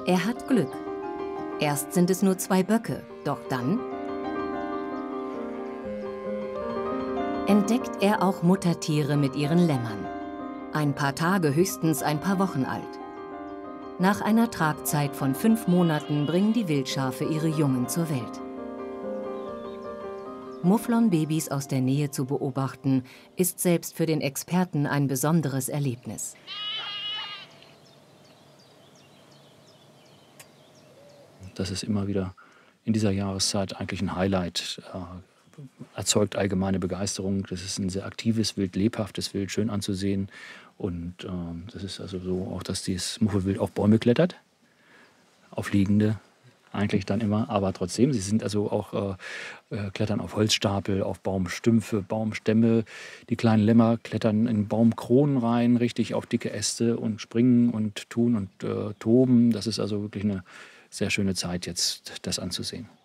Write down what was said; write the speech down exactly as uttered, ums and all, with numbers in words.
Er hat Glück. Erst sind es nur zwei Böcke, doch dann entdeckt er auch Muttertiere mit ihren Lämmern. Ein paar Tage, höchstens ein paar Wochen alt. Nach einer Tragzeit von fünf Monaten bringen die Wildschafe ihre Jungen zur Welt. Mufflon-Babys aus der Nähe zu beobachten, ist selbst für den Experten ein besonderes Erlebnis. Das ist immer wieder in dieser Jahreszeit eigentlich ein Highlight. Äh, erzeugt allgemeine Begeisterung. Das ist ein sehr aktives Wild, lebhaftes Wild, schön anzusehen. Und äh, das ist also so auch, dass dieses Muffelwild auf Bäume klettert, auf liegende eigentlich dann immer, aber trotzdem, sie sind also auch äh, äh, klettern auf Holzstapel, auf Baumstümpfe, Baumstämme. Die kleinen Lämmer klettern in Baumkronen rein, richtig auf dicke Äste und springen und tun und äh, toben. Das ist also wirklich eine sehr schöne Zeit jetzt, das anzusehen.